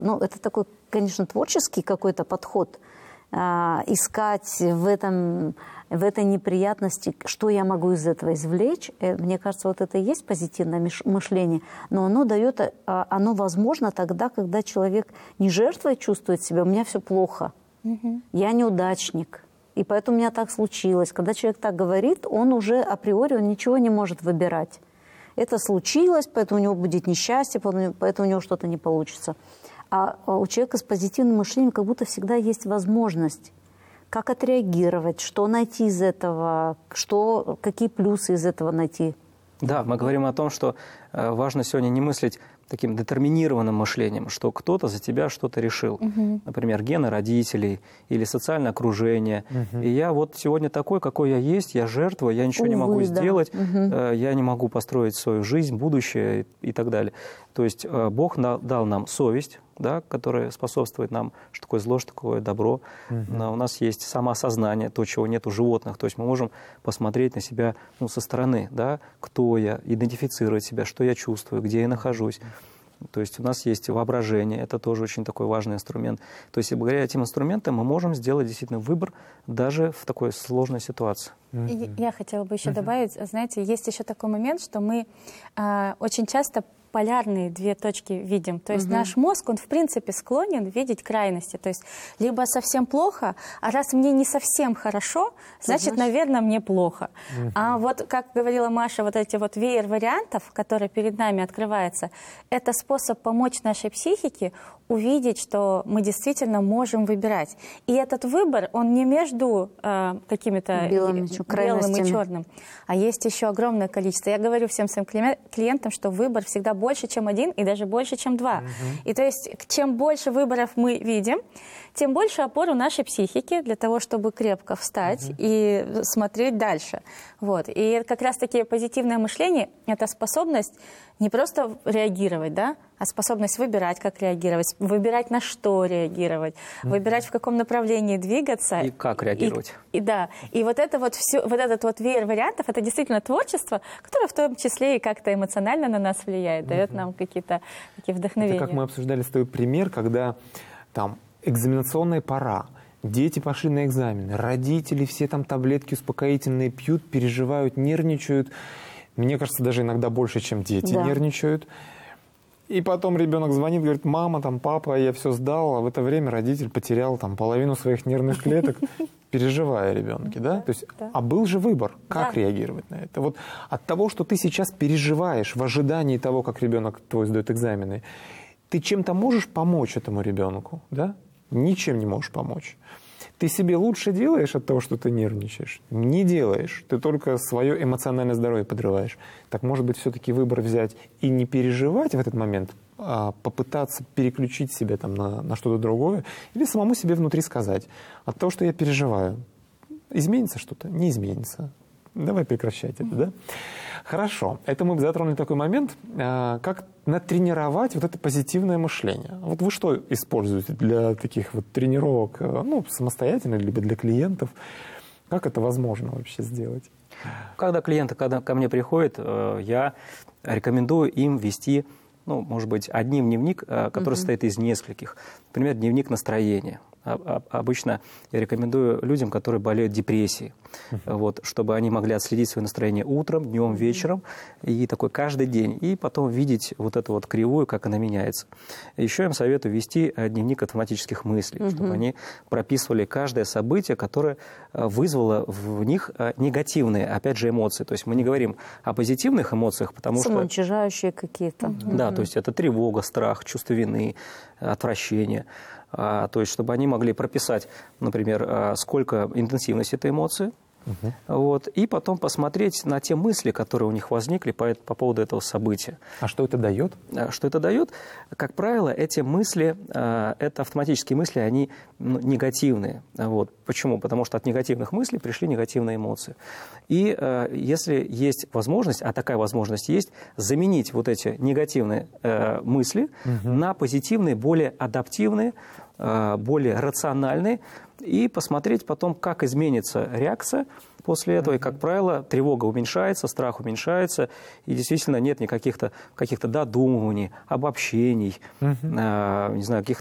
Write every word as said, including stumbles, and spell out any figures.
Ну, это такой, конечно, творческий какой-то подход. А, искать в этом, в этой неприятности, что я могу из этого извлечь. Мне кажется, вот это и есть позитивное мышление. Но оно дает, оно возможно тогда, когда человек не жертвой чувствует себя, у меня все плохо, угу. я неудачник. И поэтому у меня так случилось. Когда человек так говорит, он уже априори он ничего не может выбирать. Это случилось, поэтому у него будет несчастье, поэтому у него что-то не получится. А у человека с позитивным мышлением как будто всегда есть возможность, как отреагировать, что найти из этого, что, какие плюсы из этого найти. Да, мы говорим о том, что важно сегодня не мыслить таким детерминированным мышлением, что кто-то за тебя что-то решил. Угу. Например, гены родителей или социальное окружение. Угу. И я вот сегодня такой, какой я есть, я жертва, я ничего Увы, не могу да. сделать, угу. я не могу построить свою жизнь, будущее и так далее. То есть Бог дал нам совесть, да, которая способствует нам, что такое зло, что такое добро. Угу. У нас есть самоосознание, то, чего нет у животных. То есть мы можем посмотреть на себя ну, со стороны, да, кто я, идентифицировать себя, что я чувствую, где я нахожусь. То есть у нас есть воображение, это тоже очень такой важный инструмент. То есть, благодаря этим инструментам мы можем сделать действительно выбор даже в такой сложной ситуации. Mm-hmm. Я хотела бы еще mm-hmm. добавить, знаете, есть еще такой момент, что мы э, очень часто полярные две точки видим. То есть угу. наш мозг, он в принципе склонен видеть крайности. То есть либо совсем плохо, а раз мне не совсем хорошо, значит, наверное, мне плохо. Угу. А вот, как говорила Маша, вот эти вот веер вариантов, которые перед нами открываются, это способ помочь нашей психике увидеть, что мы действительно можем выбирать. И этот выбор, он не между э, какими-то белым, белым и черным, а есть еще огромное количество. Я говорю всем своим клиентам, что выбор всегда больше, чем один, и даже больше, чем два. Uh-huh. И то есть, чем больше выборов мы видим, тем больше опор у нашей психики для того, чтобы крепко встать uh-huh. и смотреть дальше. Вот. И как раз-таки позитивное мышление – это способность не просто реагировать, да, а способность выбирать, как реагировать, выбирать, на что реагировать, uh-huh. выбирать, в каком направлении двигаться. И как реагировать. И, и, да. И вот, это вот, все, вот этот вот веер вариантов – это действительно творчество, которое в том числе и как-то эмоционально на нас влияет, дает uh-huh. нам какие-то такие вдохновения. Это как мы обсуждали с тобой пример, когда там экзаменационная пора, дети пошли на экзамены, родители все там таблетки успокоительные пьют, переживают, нервничают. Мне кажется, даже иногда больше, чем дети да. нервничают. И потом ребенок звонит, говорит: мама, там, папа, я все сдал, а в это время родитель потерял там половину своих нервных клеток, переживая о ребенке, да? То есть, а был же выбор, как реагировать на это. Вот от того, что ты сейчас переживаешь в ожидании того, как ребенок твой сдает экзамены, ты чем-то можешь помочь этому ребенку, да? Ничем не можешь помочь. Ты себе лучше делаешь от того, что ты нервничаешь? Не делаешь. Ты только свое эмоциональное здоровье подрываешь. Так, может быть, все-таки выбор взять и не переживать в этот момент, а попытаться переключить себя там на, на что-то другое, или самому себе внутри сказать: от того, что я переживаю, изменится что-то? Не изменится. Давай прекращать это, да? Хорошо. Это мы затронули такой момент, как натренировать вот это позитивное мышление. Вот вы что используете для таких вот тренировок, ну, самостоятельно, либо для клиентов? Как это возможно вообще сделать? Когда клиенты когда ко мне приходят, я рекомендую им вести, ну, может быть, один дневник, который mm-hmm. состоит из нескольких. Например, дневник настроения. Обычно я рекомендую людям, которые болеют депрессией, uh-huh. вот, чтобы они могли отследить свое настроение утром, днем, вечером, и такой каждый день, и потом видеть вот эту вот кривую, как она меняется. Еще им советую вести дневник автоматических мыслей, uh-huh. чтобы они прописывали каждое событие, которое вызвало в них негативные, опять же, эмоции. То есть мы не говорим о позитивных эмоциях, потому что... Самоуничижающие какие-то. Uh-huh. Да, то есть это тревога, страх, чувство вины, отвращение. А, то есть, чтобы они могли прописать, например, сколько интенсивность этой эмоции, угу. вот, и потом посмотреть на те мысли, которые у них возникли по, по поводу этого события. А что это дает? Что это дает? Как правило, эти мысли, это автоматические мысли, они ну, негативные. Вот. Почему? Потому что от негативных мыслей пришли негативные эмоции. И если есть возможность, а такая возможность есть, заменить вот эти негативные мысли угу. на позитивные, более адаптивные, более рациональные, и посмотреть потом, как изменится реакция после этого. И, как правило, тревога уменьшается, страх уменьшается, и действительно нет никаких-то каких-то додумываний, обобщений, uh-huh. э, не знаю, каких-то